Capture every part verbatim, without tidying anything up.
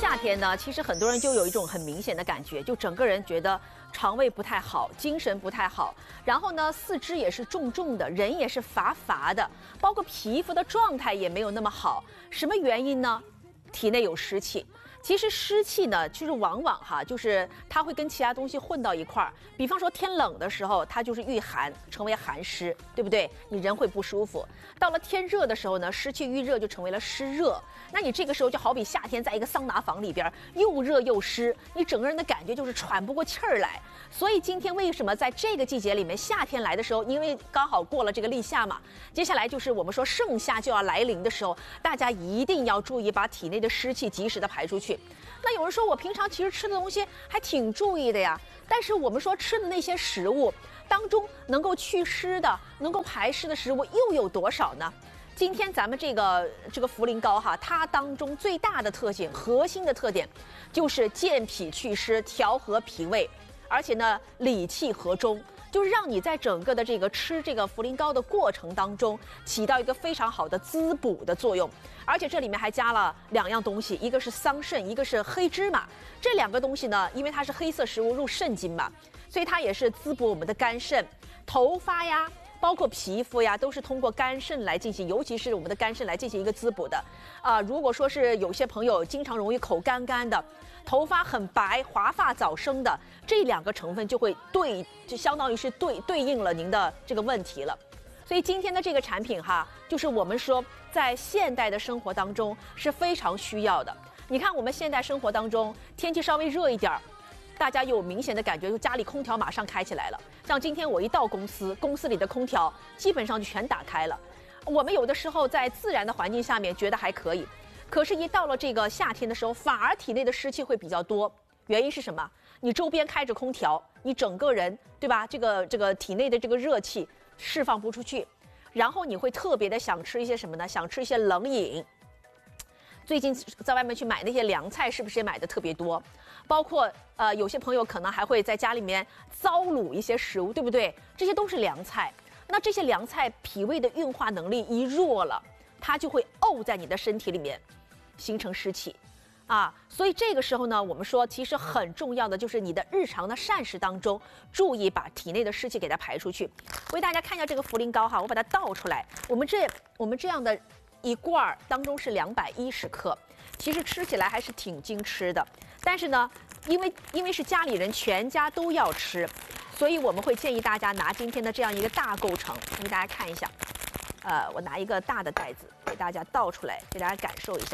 夏天呢，其实很多人就有一种很明显的感觉，就整个人觉得肠胃不太好，精神不太好，然后呢，四肢也是重重的，人也是乏乏的，包括皮肤的状态也没有那么好。什么原因呢？体内有湿气。其实湿气呢，就是往往哈，就是它会跟其他东西混到一块儿。比方说天冷的时候，它就是遇寒，成为寒湿，对不对？你人会不舒服。到了天热的时候呢，湿气遇热就成为了湿热。那你这个时候就好比夏天在一个桑拿房里边，又热又湿，你整个人的感觉就是喘不过气儿来。所以今天为什么在这个季节里面，夏天来的时候，因为刚好过了这个立夏嘛，接下来就是我们说盛夏就要来临的时候，大家一定要注意把体内的湿气及时的排出去。那有人说我平常其实吃的东西还挺注意的呀，但是我们说吃的那些食物当中能够祛湿的、能够排湿的食物又有多少呢？今天咱们这个这个茯苓膏哈，它当中最大的特性、核心的特点就是健脾祛湿、调和脾胃，而且呢理气和中。就是让你在整个的这个吃这个茯苓膏的过程当中，起到一个非常好的滋补的作用，而且这里面还加了两样东西，一个是桑葚，一个是黑芝麻。这两个东西呢，因为它是黑色食物入肾经嘛，所以它也是滋补我们的肝肾、头发呀，包括皮肤呀，都是通过肝肾来进行，尤其是我们的肝肾来进行一个滋补的。啊、呃，如果说是有些朋友经常容易口干干的，头发很白、华发早生的，这两个成分就会对，就相当于是对对应了您的这个问题了。所以今天的这个产品哈，就是我们说在现代的生活当中是非常需要的。你看我们现代生活当中，天气稍微热一点儿，大家有明显的感觉，就家里空调马上开起来了。像今天我一到公司，公司里的空调基本上就全打开了。我们有的时候在自然的环境下面觉得还可以，可是一到了这个夏天的时候，反而体内的湿气会比较多。原因是什么？你周边开着空调，你整个人对吧？这个这个体内的这个热气释放不出去，然后你会特别的想吃一些什么呢？想吃一些冷饮。最近在外面去买那些凉菜，是不是也买的特别多？包括呃，有些朋友可能还会在家里面糟卤一些食物，对不对？这些都是凉菜。那这些凉菜，脾胃的运化能力一弱了，它就会沤在你的身体里面，形成湿气。啊，所以这个时候呢，我们说其实很重要的就是你的日常的膳食当中，注意把体内的湿气给它排出去。为大家看一下这个茯苓膏哈，我把它倒出来。我们这我们这样的一罐儿当中是两百一十克，其实吃起来还是挺经吃的。但是呢，因为因为是家里人全家都要吃，所以我们会建议大家拿今天的这样一个大构成，给大家看一下。呃，我拿一个大的袋子给大家倒出来，给大家感受一下。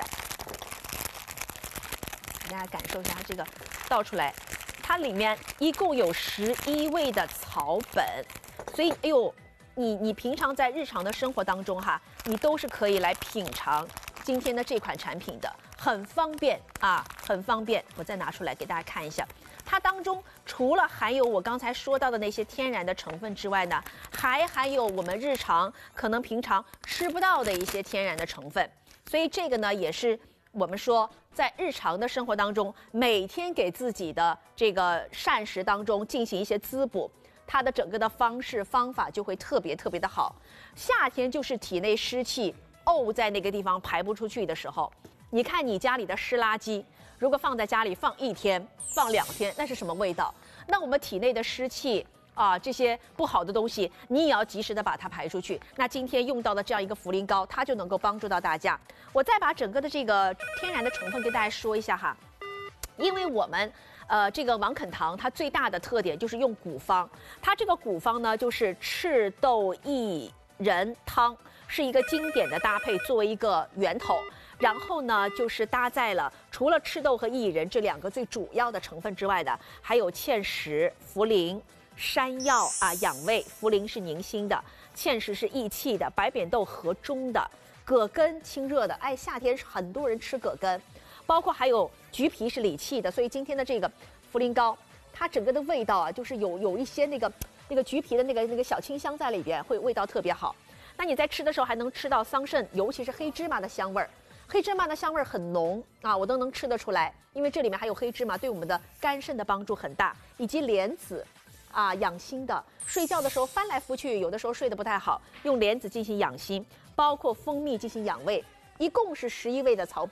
给大家感受一下这个倒出来，它里面一共有十一味的草本，所以哎呦，你你平常在日常的生活当中哈，你都是可以来品尝今天的这款产品的，很方便啊，很方便。我再拿出来给大家看一下，它当中除了含有我刚才说到的那些天然的成分之外呢，还含有我们日常可能平常吃不到的一些天然的成分，所以这个呢也是。我们说，在日常的生活当中，每天给自己的这个膳食当中进行一些滋补，它的整个的方式方法就会特别特别的好。夏天就是体内湿气沤在那个地方排不出去的时候，你看你家里的湿垃圾，如果放在家里放一天、放两天，那是什么味道？那我们体内的湿气。啊，这些不好的东西，你也要及时的把它排出去。那今天用到的这样一个茯苓膏，它就能够帮助到大家。我再把整个的这个天然的成分跟大家说一下哈，因为我们呃这个王肯堂它最大的特点就是用古方，它这个古方呢就是赤豆薏仁汤，是一个经典的搭配，作为一个源头。然后呢，就是搭载了除了赤豆和薏仁这两个最主要的成分之外的，还有芡实、茯苓。山药啊，养胃；茯苓是宁心的，芡实是益气的，白扁豆和中的，葛根清热的。哎，夏天很多人吃葛根，包括还有橘皮是理气的。所以今天的这个茯苓膏，它整个的味道啊，就是有有一些那个那个橘皮的那个那个小清香在里边，会味道特别好。那你在吃的时候还能吃到桑葚，尤其是黑芝麻的香味儿。黑芝麻的香味很浓啊，我都能吃得出来，因为这里面还有黑芝麻，对我们的肝肾的帮助很大，以及莲子。啊，养心的，睡觉的时候翻来覆去，有的时候睡得不太好，用莲子进行养心，包括蜂蜜进行养胃，一共是十一味的草本。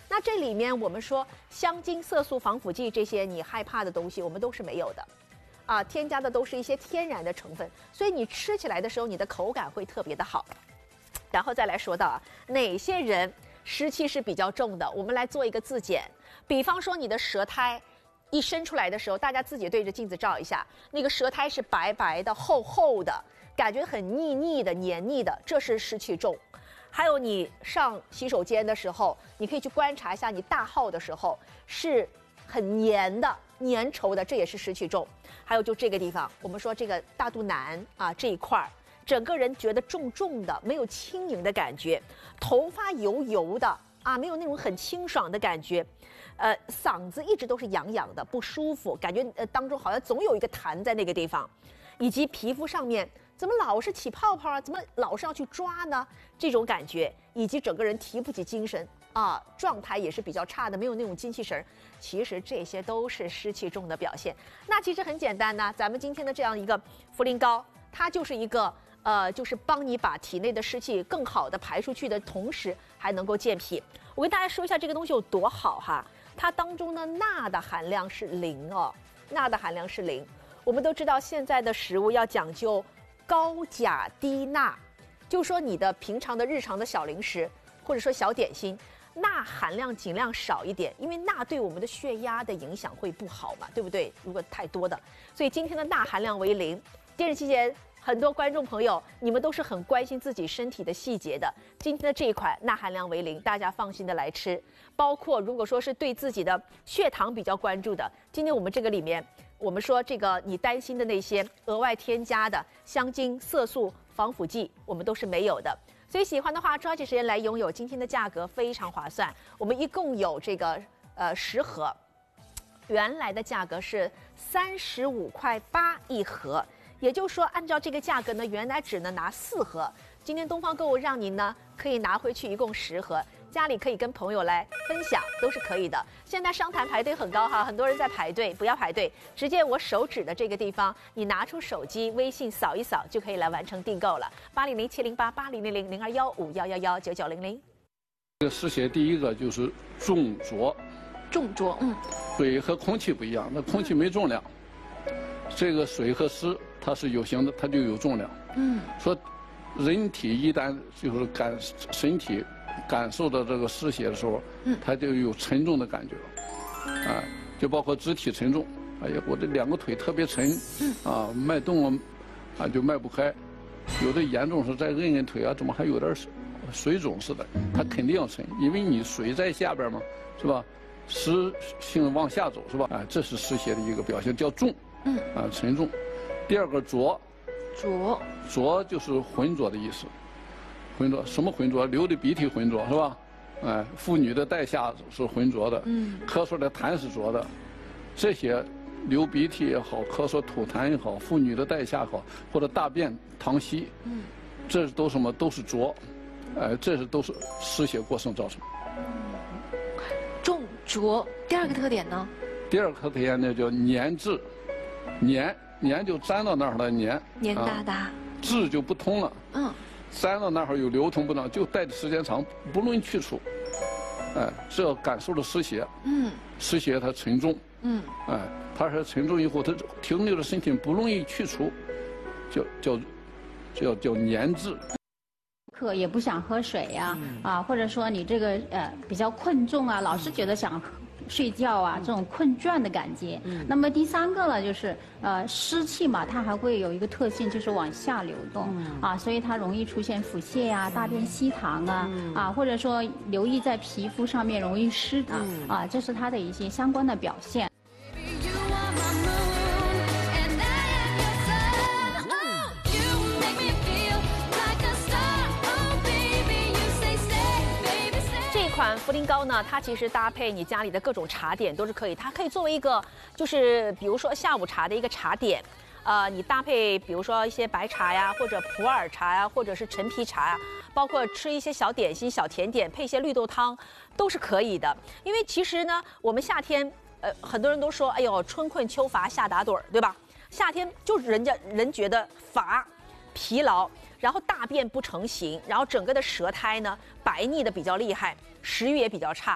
那这里面我们说香精、色素、防腐剂这些你害怕的东西，我们都是没有的。啊，添加的都是一些天然的成分，所以你吃起来的时候，你的口感会特别的好。然后再来说到啊，哪些人湿气是比较重的，我们来做一个自检。比方说你的舌苔一伸出来的时候，大家自己对着镜子照一下，那个舌苔是白白的、厚厚的，感觉很腻腻的、黏腻的，这是湿气重。还有你上洗手间的时候，你可以去观察一下，你大号的时候是很黏的、粘稠的，这也是湿气重。还有就这个地方，我们说这个大肚腩啊这一块儿，整个人觉得重重的，没有轻盈的感觉，头发油油的啊，没有那种很清爽的感觉，呃，嗓子一直都是痒痒的，不舒服，感觉呃当中好像总有一个痰在那个地方，以及皮肤上面怎么老是起泡泡啊，怎么老是要去抓呢？这种感觉，以及整个人提不起精神啊，状态也是比较差的，没有那种精气神。其实这些都是湿气重的表现。那其实很简单呢，咱们今天的这样一个茯苓膏，它就是一个呃，就是帮你把体内的湿气更好的排出去的同时，还能够健脾。我跟大家说一下这个东西有多好哈，它当中的钠的含量是零哦，钠的含量是零。我们都知道现在的食物要讲究高钾低钠，就是说你的平常的日常的小零食或者说小点心，钠含量尽量少一点，因为钠对我们的血压的影响会不好嘛，对不对？如果太多的，所以今天的钠含量为零。电视机前很多观众朋友，你们都是很关心自己身体的细节的。今天的这一款钠含量为零，大家放心的来吃。包括如果说是对自己的血糖比较关注的，今天我们这个里面，我们说这个你担心的那些额外添加的香精、色素、防腐剂，我们都是没有的。所以喜欢的话，抓紧时间来拥有，今天的价格非常划算。我们一共有这个呃十盒，原来的价格是三十五块八一盒。也就是说，按照这个价格呢，原来只能拿四盒。今天东方购物让您呢可以拿回去一共十盒，家里可以跟朋友来分享，都是可以的。现在商谈排队很高哈，很多人在排队，不要排队，直接我手指的这个地方，你拿出手机微信扫一扫就可以来完成订购了。八零零七零八八零零零零二幺五幺幺幺九九零零。 这个湿邪第一个就是重浊， 重浊，嗯， 水和空气不一样，那空气没重量，这个水和湿。它是有形的，它就有重量。嗯，说人体一旦就是感身体感受到这个湿邪的时候，嗯，它就有沉重的感觉，啊，就包括肢体沉重。哎呀，我这两个腿特别沉，啊，迈动啊就迈不开。有的严重是再摁摁腿啊，怎么还有点水肿似的？它肯定要沉，因为你水在下边嘛，是吧？湿性往下走，是吧？啊，这是湿邪的一个表现，叫重，嗯，啊，沉重。第二个浊， 浊， 浊就是浑浊的意思。浑浊什么浑浊？流的鼻涕浑浊是吧？哎，妇女的带下是浑浊的，嗯，咳嗽的痰是浊的。这些流鼻涕也好，咳嗽吐痰也好，妇女的带下也好，或者大便溏稀，嗯，这都什么都是浊，哎，这是都是湿邪过剩造成。 重浊，第二个特点呢？ 第二个特点呢叫粘滞，粘。粘就粘到那儿了，粘粘哒哒， 滞、啊、就不通了。嗯，粘到那儿有流通不能，就待的时间长，不容易去除。哎，这感受了湿邪。嗯，湿邪它沉重。嗯，哎，它是沉重以后，它停留在身体不容易去除，叫叫叫叫粘滞。 渴也不想喝水呀、啊，嗯、啊，或者说你这个呃比较困重啊，老是觉得想睡觉啊，这种困倦的感觉。嗯、那么第三个呢，就是呃湿气嘛，它还会有一个特性，就是往下流动、嗯、啊，所以它容易出现腹泻呀、啊、大便稀溏啊、嗯、啊，或者说留意在皮肤上面容易湿的、嗯、啊，这是它的一些相关的表现。 这款茯苓膏呢，它其实搭配你家里的各种茶点都是可以，它可以作为一个就是比如说下午茶的一个茶点，呃，你搭配比如说一些白茶呀，或者普洱茶呀，或者是陈皮茶呀，包括吃一些小点心、小甜点，配一些绿豆汤，都是可以的。因为其实呢，我们夏天，呃，很多人都说，哎呦，春困秋乏夏打盹儿，对吧？夏天就人家人觉得乏、疲劳。然后大便不成形，然后整个的舌苔呢白腻的比较厉害，食欲也比较差。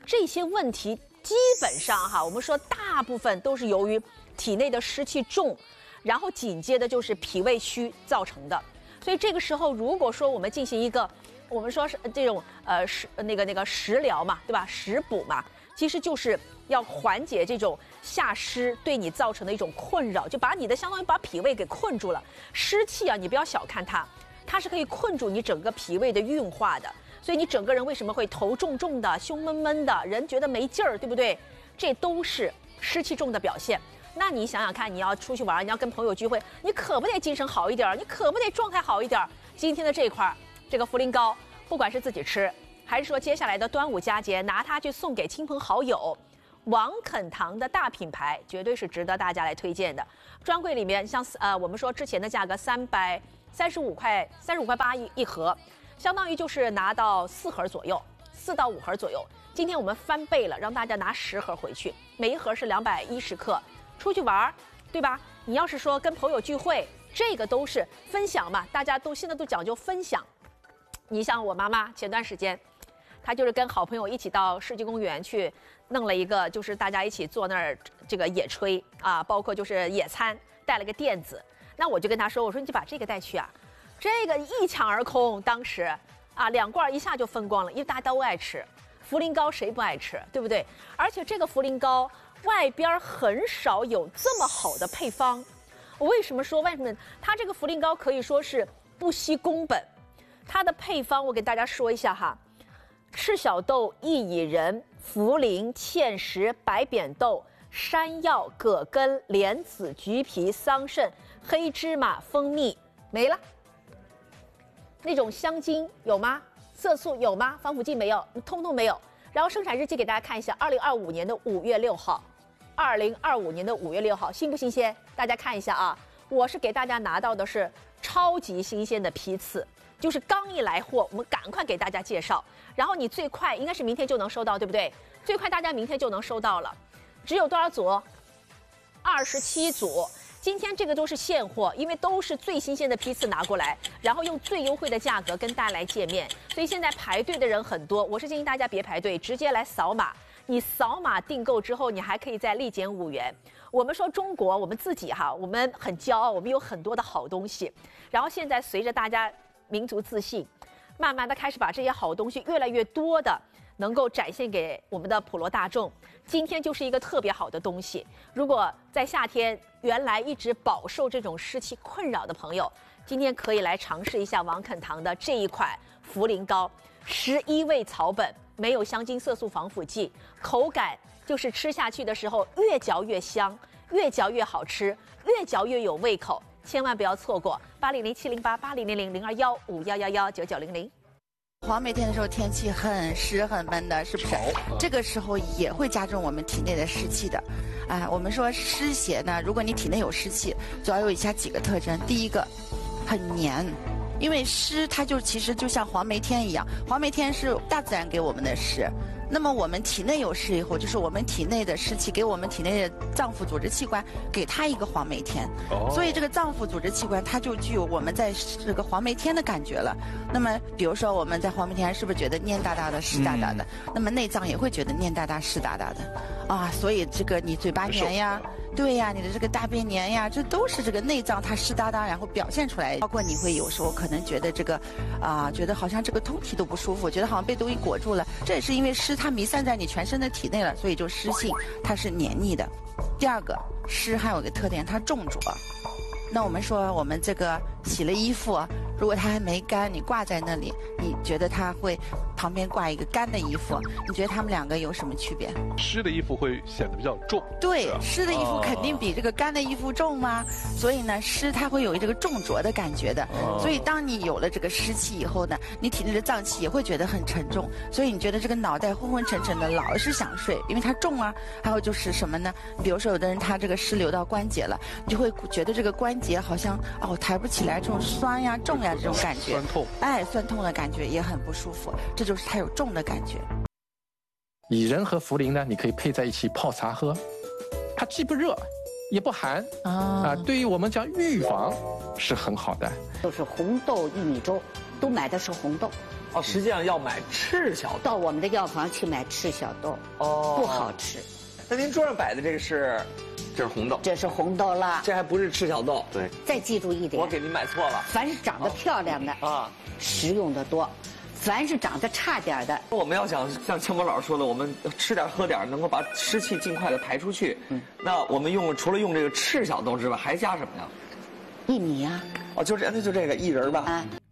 这些问题基本上哈，我们说大部分都是由于体内的湿气重，然后紧接着就是脾胃虚造成的。所以这个时候，如果说我们进行一个，我们说是这种呃食那个那个食疗嘛，对吧？食补嘛，其实就是要缓解这种下湿对你造成的一种困扰，就把你的相当于把脾胃给困住了。湿气啊，你不要小看它，它是可以困住你整个脾胃的运化的。所以你整个人为什么会头重重的、胸闷闷的，人觉得没劲儿，对不对？这都是湿气重的表现。那你想想看，你要出去玩，你要跟朋友聚会，你可不得精神好一点，你可不得状态好一点。今天的这一块，这个茯苓膏，不管是自己吃，还是说接下来的端午佳节拿它去送给亲朋好友，王肯堂的大品牌绝对是值得大家来推荐的。专柜里面像呃我们说之前的价格三百三十五块三十五块八一一盒，相当于就是拿到四盒左右，四到五盒左右。今天我们翻倍了，让大家拿十盒回去，每一盒是两百一十克。出去玩，对吧？你要是说跟朋友聚会，这个都是分享嘛，大家都现在都讲究分享。你像我妈妈前段时间，她就是跟好朋友一起到世纪公园去弄了一个，就是大家一起坐那儿这个野炊啊，包括就是野餐，带了个垫子。那我就跟她说，我说你就把这个带去啊，这个一抢而空，当时啊两罐一下就分光了，因为大家都爱吃。茯苓膏谁不爱吃，对不对？而且这个茯苓膏外边很少有这么好的配方。我为什么说为什么它这个茯苓膏可以说是不惜工本？它的配方我给大家说一下哈：赤小豆、薏苡仁、茯苓、芡实、白扁豆、山药、葛根、莲子、橘皮、桑葚、黑芝麻、蜂蜜，没了。那种香精有吗？色素有吗？防腐剂没有，通通没有。然后生产日期给大家看一下，二零二五年的五月六号，二零二五年的五月六号，新不新鲜？大家看一下啊，我是给大家拿到的是超级新鲜的批次，就是刚一来货，我们赶快给大家介绍。然后你最快应该是明天就能收到，对不对？最快大家明天就能收到了，只有多少组？二十七组。今天这个都是现货，因为都是最新鲜的批次拿过来，然后用最优惠的价格跟大家来见面，所以现在排队的人很多。我是建议大家别排队，直接来扫码。你扫码订购之后，你还可以再立减五元。我们说中国，我们自己哈，我们很骄傲，我们有很多的好东西。然后现在随着大家民族自信，慢慢的开始把这些好东西越来越多的能够展现给我们的普罗大众。今天就是一个特别好的东西。如果在夏天原来一直饱受这种湿气困扰的朋友，今天可以来尝试一下王肯堂的这一款茯苓膏，十一味草本，没有香精、色素、防腐剂，口感就是吃下去的时候越嚼越香，越嚼越好吃，越嚼越有胃口，千万不要错过。八零零七零八八零零零零二幺五幺幺幺九九零零。 黄梅天的时候，天气很湿很闷的，是不是？这个时候也会加重我们体内的湿气的。哎，我们说湿邪呢，如果你体内有湿气，主要有以下几个特征。第一个，很黏，因为湿它就其实就像黄梅天一样，黄梅天是大自然给我们的湿。那么我们体内有湿以后，就是我们体内的湿气给我们体内的脏腑组织器官给它一个黄梅天，哦、所以这个脏腑组织器官它就具有我们在这个黄梅天的感觉了。那么比如说我们在黄梅天是不是觉得黏哒哒的、湿哒哒的？嗯、那么内脏也会觉得黏哒哒、湿哒哒的，啊，所以这个你嘴巴黏呀。对呀，你的这个大便黏呀，这都是这个内脏它湿哒哒，然后表现出来。包括你会有时候可能觉得这个，啊、呃，觉得好像这个通体都不舒服，觉得好像被东西裹住了，这也是因为湿它弥散在你全身的体内了，所以就湿性它是黏腻的。第二个，湿还有一个特点，它重浊。那我们说我们这个洗了衣服，如果它还没干，你挂在那里，你觉得它会旁边挂一个干的衣服，你觉得它们两个有什么区别？ 湿的衣服会显得比较重。 对，湿的衣服肯定比这个干的衣服重嘛，所以呢，湿它会有这个重浊的感觉的。所以当你有了这个湿气以后呢，你体内的脏器也会觉得很沉重，所以你觉得这个脑袋昏昏沉沉的，老是想睡，因为它重啊。还有就是什么呢？比如说有的人他这个湿流到关节了，你就会觉得这个关节好像哦抬不起来，这种酸呀、重呀这种感觉， 酸痛， 哎，酸痛的感觉也很不舒服，这就是它有重的感觉。 薏仁和茯苓呢，你可以配在一起泡茶喝，它既不热也不寒啊、呃，对于我们讲预防是很好的。 就是红豆薏米粥，都买的是红豆， 哦，实际上要买赤小豆， 到我们的药房去买赤小豆， 哦， 不好吃。 那您桌上摆的这个是， 这是红豆， 这是红豆啦， 这还不是赤小豆。 对， 再记住一点， 我给您买错了。 凡是长得漂亮的啊， 食用的多；凡是长得差点的， 我们要想像庆博老师说的，我们吃点喝点，能够把湿气尽快的排出去。嗯，那我们用除了用这个赤小豆之外，还加什么呀？ 薏米啊。 哦，就这，那就这个薏仁吧。啊，